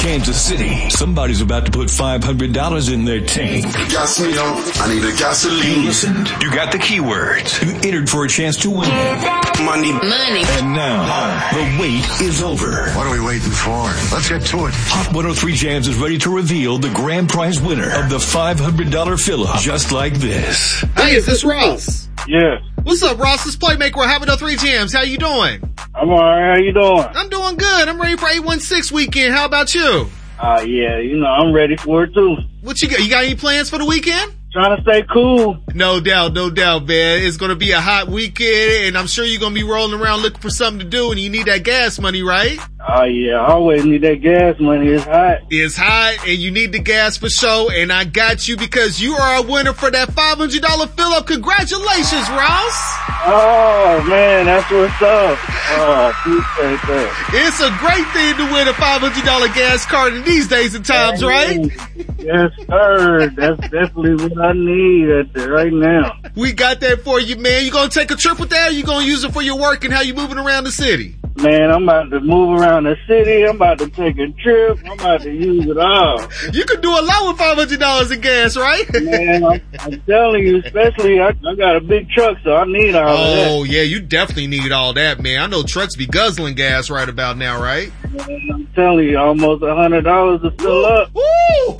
Kansas City. Somebody's about to put $500 in their tank. Gas me up. I need a gasoline. You listened. You got the keywords. You entered for a chance to win. Money. And now, the wait is over. What are we waiting for? Let's get to it. Hot 103 Jams is ready to reveal the grand prize winner of the $500 fill-up. Just like this. Hey, is this Ross? Yeah. What's up, Ross? This Playmaker with Hot 103 Jams. How you doing? I'm alright. How you doing? I'm doing good. I'm ready for 816 weekend. How about you? Yeah, I'm ready for it too. What you got? You got any plans for the weekend? Trying to stay cool. No doubt, man. It's gonna be a hot weekend, and I'm sure you're gonna be rolling around looking for something to do, and you need that gas money, right? Yeah, I always need that gas money. It's hot. It's hot, and you need the gas for sure, and I got you because you are a winner for that $500 fill-up. Congratulations, Ross! Oh, man, that's what's up. Appreciate that. It's a great thing to win a $500 gas card in these days and times, right? Yes, sir. That's definitely what I need right now. We got that for you, man. You gonna take a trip with that, or you gonna use it for your work and how you moving around the city? Man, I'm about to move around the city. I'm about to take a trip. I'm about to use it all. You could do a lot with $500 in gas, right? Man, I'm telling you, especially I got a big truck, so I need all of that. Oh, yeah, you definitely need all that, man. I know trucks be guzzling gas right about now, right? Man, I'm telling you, almost $100 to fill up. Woo!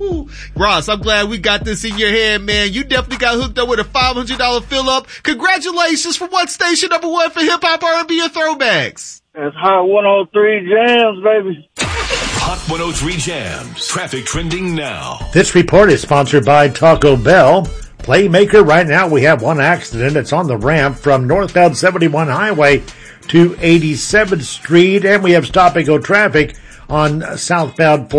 Ross, I'm glad we got this in your head, man. You definitely got hooked up with a $500 fill-up. Congratulations for what station #1 for hip-hop, R&B, and throwbacks? That's Hot 103 Jams, baby. Hot 103 Jams. Traffic trending now. This report is sponsored by Taco Bell. Playmaker, right now we have one accident. It's on the ramp from northbound 71 Highway to 87th Street, and we have stop-and-go traffic on southbound